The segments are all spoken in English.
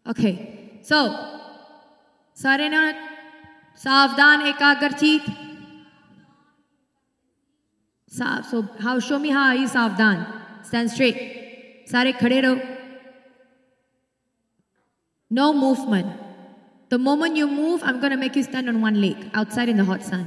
Okay. So, Sarena, Savdan Ekagarchit. So, show me how are you Savdan? Stand straight. Sare khade raho. No movement. The moment you move, I'm going to make you stand on one leg outside in the hot sun.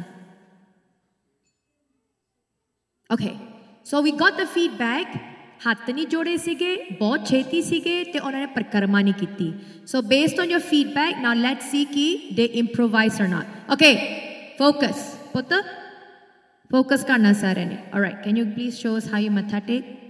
Okay. So we got the feedback. हत्थ नहीं जोड़े सीगे, बहुत छेती सीगे, ते उन्होंने परिक्रमा नहीं की. So based on your feedback, now let's see कि they improvise or not. Okay, focus. Put the focus करना सारे ने. All right, can you please show us how you matha take?